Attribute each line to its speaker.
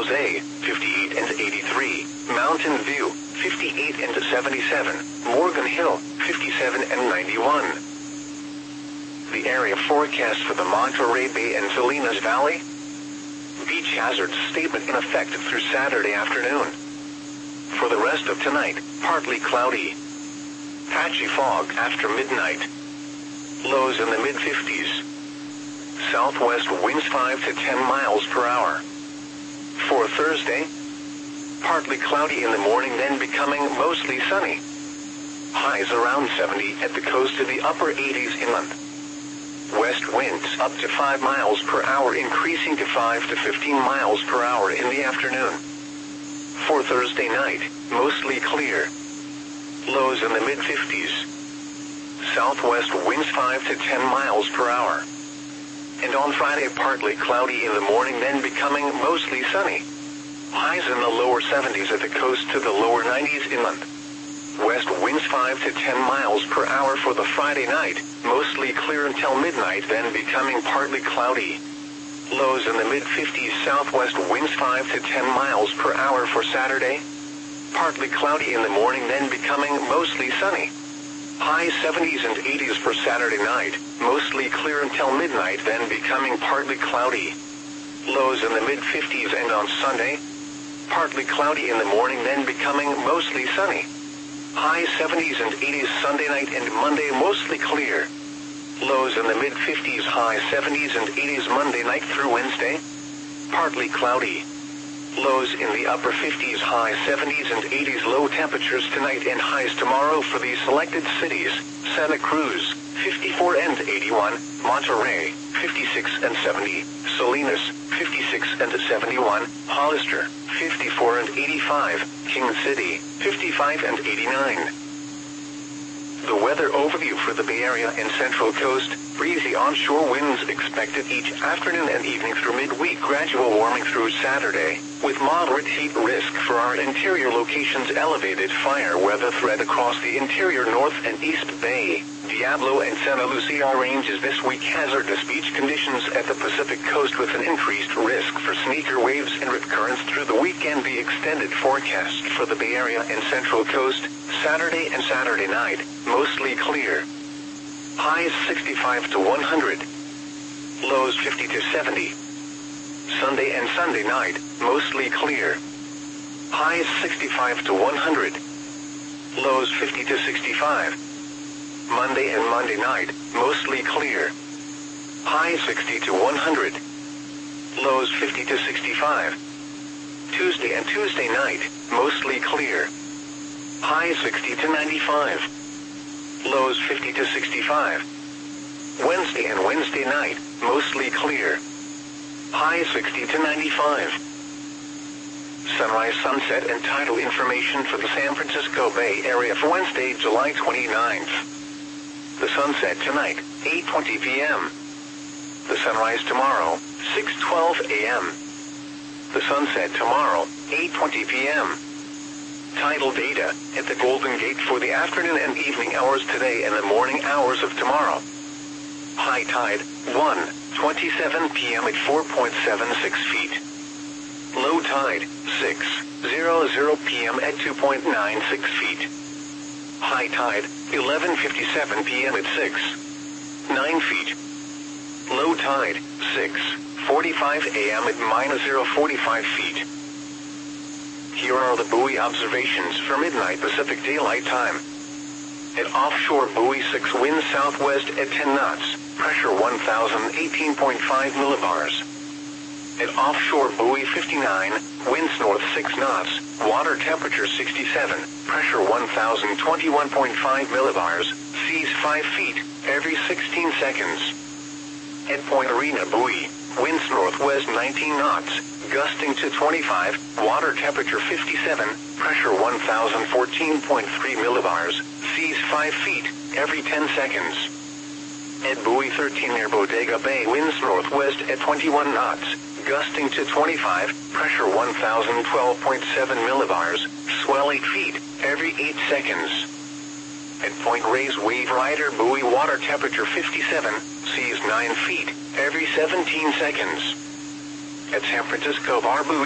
Speaker 1: Jose, 58 and 83, Mountain View, 58 and 77, Morgan Hill, 57 and 91. The area forecast for the Monterey Bay and Salinas Valley. Beach hazard statement in effect through Saturday afternoon. For the rest of tonight, partly cloudy. Patchy fog after midnight. Lows in the mid-50s. Southwest winds 5 to 10 miles per hour. For Thursday, partly cloudy in the morning, then becoming mostly sunny. Highs around 70 at the coast to the upper 80s inland. West winds up to 5 miles per hour, increasing to 5 to 15 miles per hour in the afternoon. For Thursday night, mostly clear. Lows in the mid-50s. Southwest winds 5 to 10 miles per hour. And on Friday, partly cloudy in the morning, then becoming mostly sunny. Highs in the lower 70s at the coast to the lower 90s inland. West winds 5 to 10 miles per hour for the Friday night, mostly clear until midnight, then becoming partly cloudy. Lows in the mid-50s. Southwest winds 5 to 10 miles per hour for Saturday. Partly cloudy in the morning, then becoming mostly sunny. High 70s and 80s for Saturday night, mostly clear until midnight, then becoming partly cloudy. Lows in the mid-50s. And on Sunday, partly cloudy in the morning, then becoming mostly sunny. High 70s and 80s Sunday night and Monday, mostly clear. Lows in the mid-50s. High 70s and 80s Monday night through Wednesday, partly cloudy. Lows in the upper 50s. High 70s and 80s. Low temperatures tonight and highs tomorrow for these selected cities: Santa Cruz, 54 and 81, Monterey, 56 and 70, Salinas, 56 and 71, Hollister, 54 and 85, King City, 55 and 89. The weather overview for the Bay Area and Central Coast: breezy onshore winds expected each afternoon and evening through midweek. Gradual warming through Saturday, with moderate heat risk for our interior locations. Elevated fire weather threat across the interior North and East Bay, Diablo and Santa Lucia ranges this week. Hazardous beach conditions at the Pacific Coast with an increased risk for sneaker waves and rip currents through the weekend. The extended forecast for the Bay Area and Central Coast: Saturday and Saturday night, mostly clear. Highs 65 to 100. Lows 50 to 70. Sunday and Sunday night, mostly clear. Highs 65 to 100. Lows 50 to 65. Monday and Monday night, mostly clear. Highs 60 to 100. Lows 50 to 65. Tuesday and Tuesday night, mostly clear. Highs 60 to 95. Lows 50 to 65. Wednesday and Wednesday night, mostly clear. Highs 60 to 95. Sunrise, sunset, and tidal information for the San Francisco Bay Area for Wednesday, July 29th. The sunset tonight, 8:20 p.m. The sunrise tomorrow, 6:12 a.m. The sunset tomorrow, 8:20 p.m. Tidal data at the Golden Gate for the afternoon and evening hours today and the morning hours of tomorrow. High tide, 1:27 p.m. at 4.76 feet. Low tide, 6:00 p.m. at 2.96 feet. High tide, 11:57 p.m. at 6.9 feet. Low tide, 6:45 a.m. at -0.45 feet. Here are the buoy observations for midnight Pacific Daylight Time. At offshore buoy 6, winds southwest at 10 knots, pressure 1,018.5 millibars. At offshore buoy 59, winds north 6 knots, water temperature 67, pressure 1,021.5 millibars, seas 5 feet, every 16 seconds. At Point Arena buoy, winds northwest 19 knots, gusting to 25, water temperature 57, pressure 1,014.3 millibars, seas 5 feet, every 10 seconds. At buoy 13 near Bodega Bay, winds northwest at 21 knots, gusting to 25, pressure 1,012.7 millibars, swell 8 feet, every 8 seconds. At Point Reyes Wave Rider buoy, water temperature 57, seas 9 feet, every 17 seconds. At San Francisco Bar buoy,